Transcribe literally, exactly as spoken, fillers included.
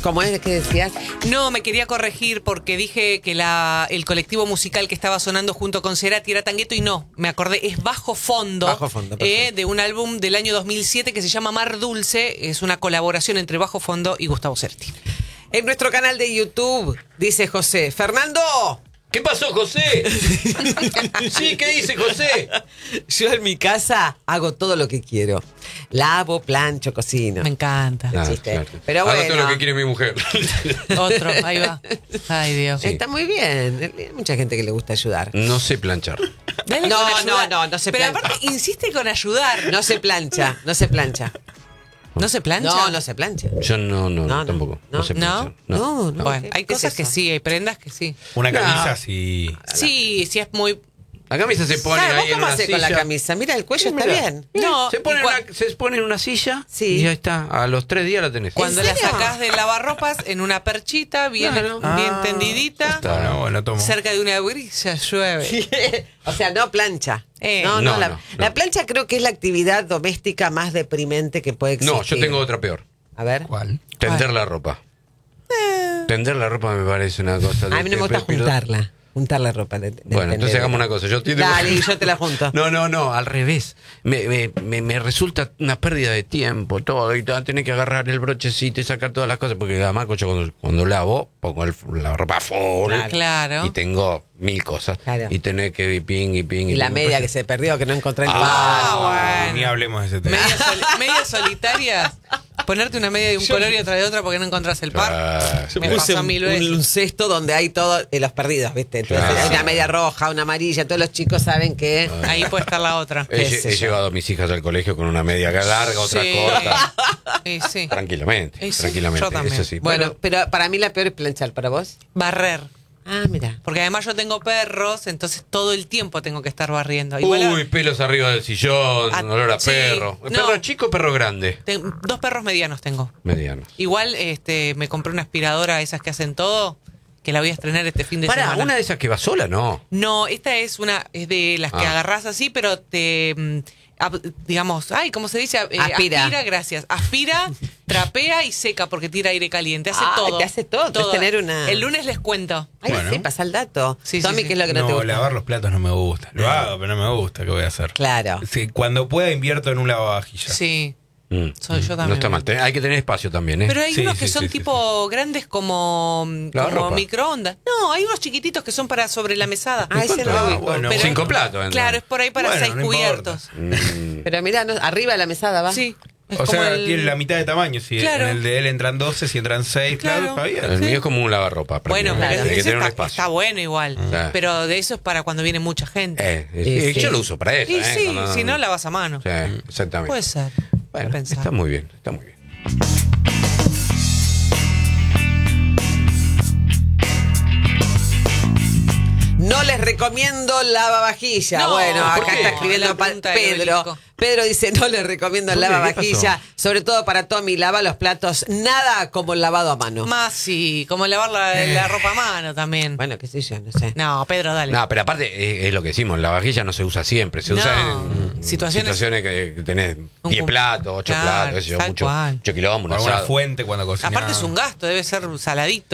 ¿Cómo es que decías? No, me quería corregir porque dije que la, el colectivo musical que estaba sonando junto con Cerati era Tangueto y no, me acordé, es Bajo Fondo, Bajo Fondo, eh, de un álbum del año dos mil siete que se llama Mar Dulce, es una colaboración entre Bajo Fondo y Gustavo Cerati. En nuestro canal de YouTube, dice José, Fernando, ¿Qué pasó, José? Sí, ¿qué dice José? yo en mi casa hago todo lo que quiero. Lavo, plancho, cocino. Me encanta. Ah, chiste. Pero Hago bueno. todo lo que quiere mi mujer. Otro, ahí va. Ay, Dios. Está muy bien. Hay mucha gente que le gusta ayudar. No sé planchar. Dale No, con no, ayudar. no, no se Pero plancha. aparte, insiste con ayudar. No se plancha, no se plancha. ¿No se plancha? No, no se plancha. Yo no, no, No, no, tampoco. No, no. sé ¿No? planchar. No, no. Bueno, ¿qué- hay qué es cosas que eso? sí, hay prendas que sí. Una No. camisa sí. Sí, sí es muy... La camisa se pone ¿Sabes vos ahí en cómo una haces silla. con la camisa? Mira, el cuello Sí, está mirá. bien. No, Se pone, y cua- en una, se pone en una silla Sí. y ya está. A los tres días la tenés. Cuando ¿En la serio? sacás del lavarropas en una perchita, bien, Claro. bien Ah, tendidita, está. Bueno, bueno, tomo. cerca de una brisa llueve. O sea, no plancha. Eh, no, no, no, la, no, la no. plancha creo que es la actividad doméstica más deprimente que puede existir. No, yo tengo otra peor. A ver. ¿Cuál? Tender la ropa. Tender la ropa me parece una cosa de A mí no me gusta que- pero- juntarla. Juntar la ropa. de- de Bueno, entonces tender. hagamos una cosa. Yo estoy de- Dale, y yo te la junto. No, no, no, al revés. Me, me, me, me resulta una pérdida de tiempo, todo. Y todo, tener que agarrar el brochecito y sacar todas las cosas. Porque además, yo cuando, cuando lavo, pongo el- la ropa full. Claro. Claro. Y tengo mil cosas. Claro. Y tener que ir ping y ping. Y la ping. media que se perdió, que no encontré en el Ah, lugar. bueno. Ni hablemos de ese tema. Medias, soli- medias solitarias. Ponerte una media de un Yo- color y otra de otra porque no encontrás el par. Ah, Me mira. pasó mil veces. un, un cesto donde hay todos los perdidos, ¿viste? Entonces Claro. hay una media roja, una amarilla, todos los chicos saben que... Ahí puede estar la otra. He, qué sé he yo. llevado a mis hijas al colegio con una media larga, otra Sí. corta. Y sí. Tranquilamente, Y sí, tranquilamente. yo también. Eso sí. Bueno, pero para mí la peor es planchar, ¿para vos? Barrer. Ah, mira. Porque además yo tengo perros, entonces todo el tiempo tengo que estar barriendo. Igual a- Uy, pelos arriba del sillón, Ah, olor a sí. perro. No. ¿Perro chico o perro grande? ten- dos perros medianos tengo. Mediano. Igual este me compré una aspiradora, esas que hacen todo, que la voy a estrenar este fin de Para, semana. una de esas que va sola, no. No, esta es una, es de las que Ah. agarrás así, pero te, mm, ab- digamos, ay, ¿cómo se dice? Eh, Aspira. Aspira, gracias. Aspira, trapea y seca porque tira aire caliente. Hace Ah, todo. te hace todo, es tener una- El lunes les cuento. Ay, Bueno. sí, pasa el dato. Sí, sí, Tommy, sí. ¿qué es lo que no, No, te gusta? lavar los platos no me gusta. Lo hago, pero no me gusta. ¿Qué voy a hacer? Claro. Sí, cuando pueda invierto en un lavavajillas. Sí. Mm. Soy yo también. No está mal. Ten- Hay que tener espacio también, ¿eh? Pero hay Sí, unos que sí, son sí, sí, tipo grandes como, La como ropa. microondas. No, hay unos chiquititos que son para sobre la mesada. Ah, ese ¿Cuánto? no. Ah, bueno, Pero- Cinco platos. entonces. Claro, es por ahí para Bueno, seis no cubiertos. Mm. Pero mira, no, arriba de la mesada va. Sí. es O como sea, el- tiene la mitad de tamaño. Si Claro. en el de él entran doce, si entran seis, claro, Claro. está El bien. mío es como un lavarropa. Bueno, prácticamente. pero Hay que ese tener un está, espacio. está bueno igual. Sí. Pero de eso es para cuando viene mucha gente. Eh, eh, Sí, eh, sí. Yo lo uso para eso. y ¿eh? sí, Cuando- si no, la vas a mano. Sí, exactamente. Puede ser. Bueno, pensar. está muy bien, está muy bien. No les recomiendo lavavajilla. No, bueno, ¿por acá qué? está escribiendo La pa- punta del Pedro. obelisco. Pedro dice, no les recomiendo ¿Por qué? ¿Qué lavavajilla. pasó? Sobre todo para Tommy, lava los platos. Nada como el lavado a mano. Más sí, como lavar la, la ropa a mano también. Bueno, qué sé yo, no sé. No, Pedro, dale. No, pero aparte eh, es lo que decimos, la vajilla no se usa siempre, se No, usa en situaciones- situaciones que, que tenés Un diez cum- platos, ocho Claro, platos, qué sé yo, tal mucho, cual. mucho quilombo, un O alguna asado. fuente cuando cocinás. Aparte es un gasto, debe ser saladito.